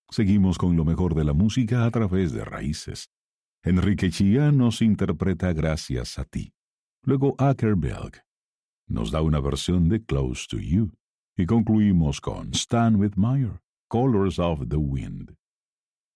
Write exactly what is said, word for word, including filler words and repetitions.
Seguimos con lo mejor de la música a través de Raíces. Enrique Chía nos interpreta Gracias a ti. Luego Akerberg nos da una versión de Close to You. Y concluimos con Stan Whitmire, Colors of the Wind.